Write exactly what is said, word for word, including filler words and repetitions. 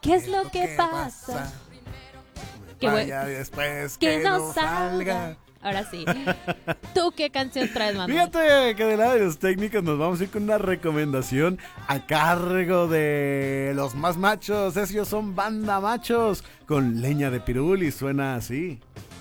¿Qué es lo que pasa? Que Vaya bueno, después que que no no salga. salga. Ahora sí. ¿Tú qué canción traes, Manuel? Fíjate que de lado de los técnicos nos vamos a ir con una recomendación a cargo de los más machos. Ellos son Banda Machos con Leña de Pirul y suena así.